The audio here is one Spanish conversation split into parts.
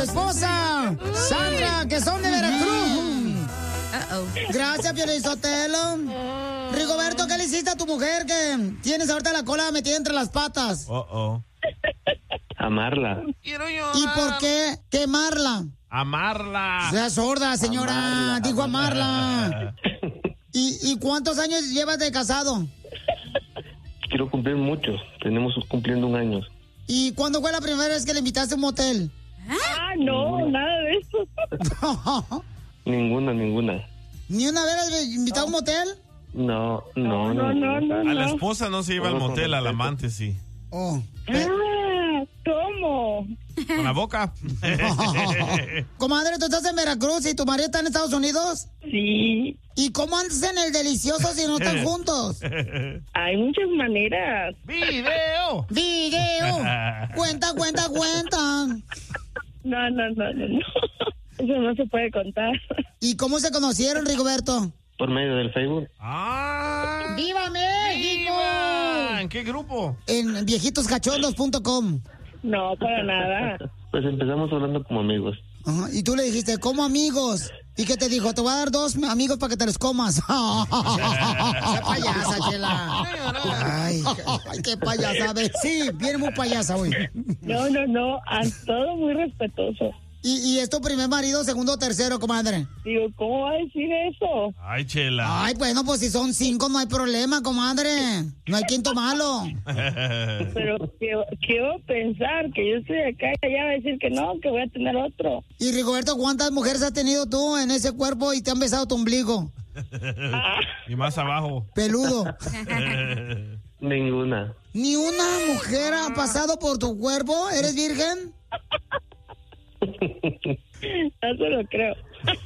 esposa, Sandra, que son de Veracruz. Gracias, Piolizotelo. Rigoberto, ¿qué le hiciste a tu mujer que tienes ahorita la cola metida entre las patas? Amarla. ¿Y por qué quemarla? Amarla. Sea sorda, señora. Dijo amarla. ¿Y cuántos años llevas de casado? Quiero cumplir muchos. Tenemos cumpliendo 1 año. ¿Y cuándo fue la primera vez que le invitaste a un motel? No, nada de eso. Ninguna. ¿Ni una vez le invitado a un motel? No. A la esposa no se iba al motel, al amante sí. ¿Cómo? Con la boca. Comadre, ¿tú estás en Veracruz y tu marido está en Estados Unidos? Sí. ¿Y cómo andas en el delicioso si no están juntos? Hay muchas maneras. ¡Video! Cuenta. No. Eso no se puede contar. ¿Y cómo se conocieron, Rigoberto? Por medio del Facebook. ¡Viva México! ¡Viva! ¿En qué grupo? En viejitoscachondos.com. No, para nada. Pues empezamos hablando como amigos. Ajá, y tú le dijiste, ¿cómo amigos? ¿Y qué te dijo? Te voy a dar 2 amigos para que te los comas. ¡Qué payasa, Chela! Ay, qué payasa. A ver, sí, viene muy payasa hoy. No, a todo muy respetuoso. ¿Y es tu primer marido, segundo o tercero, comadre? Digo, ¿cómo va a decir eso? Ay, Chela. Ay, bueno, pues si son 5 no hay problema, comadre. No hay quinto malo. Pero quiero pensar que yo estoy acá y allá va a decir que no, que voy a tener otro. Y Rigoberto, ¿cuántas mujeres has tenido tú en ese cuerpo y te han besado tu ombligo? Y más abajo. Peludo. Ninguna. ¿Ni una mujer ha pasado por tu cuerpo? ¿Eres virgen? No se lo creo.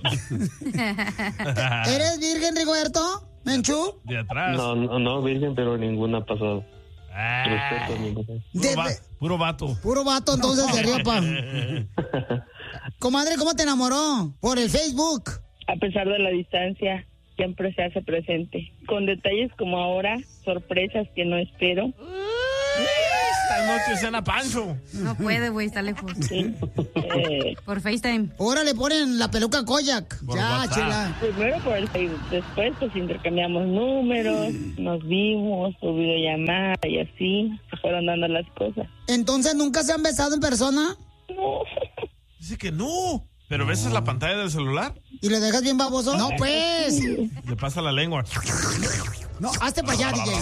¿Eres virgen, Rigoberto? ¿Menchú? De atrás. No, virgen, pero ninguna ha pasado. Respeto a mi mujer. Puro vato. Puro vato, entonces, de Riopa. Comadre, ¿cómo te enamoró? Por el Facebook. A pesar de la distancia, siempre se hace presente. Con detalles como ahora, sorpresas que no espero. Esta noche cena Pancho. No puede, güey, está lejos. Sí. Por FaceTime. Ahora le ponen la peluca Koyak. Por Ya, WhatsApp. Chela. Primero por el Facebook, después pues intercambiamos números, nos vimos por videollamada y así se fueron dando las cosas. Entonces, ¿nunca se han besado en persona? No. Dice que no. ¿Pero besas la pantalla del celular? ¿Y le dejas bien baboso? No, pues. Le pasa la lengua. No, hazte para allá, DJ.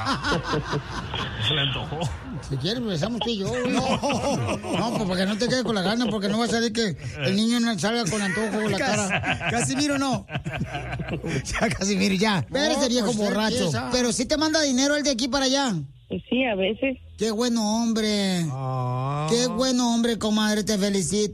Se le antojó. Si quieres, besamos tú y yo. No, pues para que no te quedes con la gana, porque no va a salir que el niño no salga con antojo la cara. Casimiro, no. Ya, Casimiro, ya. Espérese, viejo borracho. Pero sí te manda dinero el de aquí para allá. Pues sí, a veces. Qué buen hombre. Qué buen hombre, comadre, te felicito.